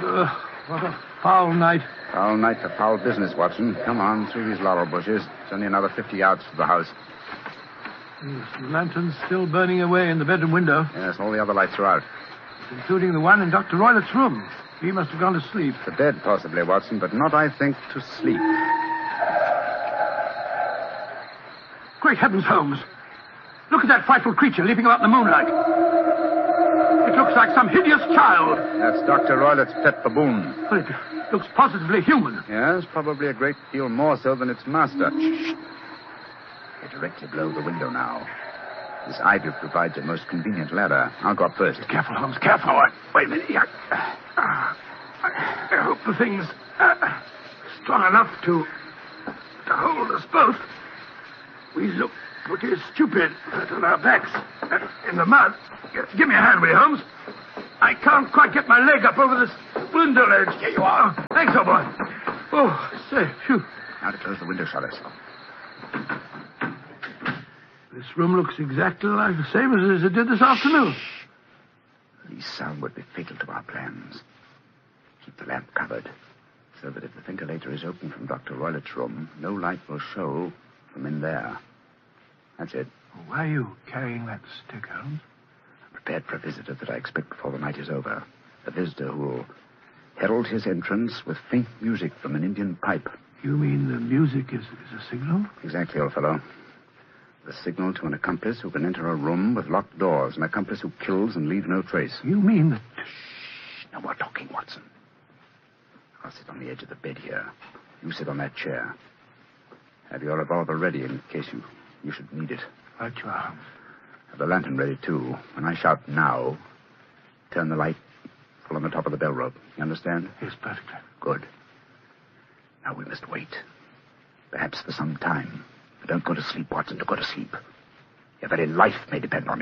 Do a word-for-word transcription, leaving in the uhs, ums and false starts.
Uh, what a foul night. Foul night for foul business, Watson. Come on, through these laurel bushes. It's only another fifty yards to the house. Yes, the lantern's still burning away in the bedroom window. Yes, all the other lights are out. Including the one in Doctor Roylett's room. He must have gone to sleep. To bed, possibly, Watson, but not, I think, to sleep. Great heavens, Holmes. Look at that frightful creature leaping about in the moonlight. It looks like some hideous child. That's Doctor Roylett's pet baboon. Well, it looks positively human. Yes, probably a great deal more so than its master. Shh. They're directly below the window now. This ivy provides a most convenient ladder. I'll go up first. Careful, Holmes, careful. Oh, wait a minute. I, uh, I, I hope the thing's uh, strong enough to, to hold us both. We look pretty stupid on our backs in the mud. Give me a hand, will you, Holmes? I can't quite get my leg up over this window ledge. Here you are. Thanks, old boy. Oh, say, phew. Now to close the window shutters. This room looks exactly like the same as it did this afternoon. The least sound would be fatal to our plans. Keep the lamp covered, so that if the ventilator is open from Doctor Roylett's room, no light will show from in there. That's it. Why are you carrying that stick, Holmes? I'm prepared for a visitor that I expect before the night is over. A visitor who will herald his entrance with faint music from an Indian pipe. You mean the music is, is a signal? Exactly, old fellow. The signal to an accomplice who can enter a room with locked doors. An accomplice who kills and leaves no trace. You mean that... Shh. No more talking, Watson. I'll sit on the edge of the bed here. You sit on that chair. Have your revolver ready in case you, you should need it. Right you are. Have the lantern ready, too. When I shout now, turn the light full on the top of the bell rope. You understand? Yes, perfectly. Good. Now we must wait. Perhaps for some time. But don't go to sleep, Watson. Don't go to sleep. Your very life may depend on it.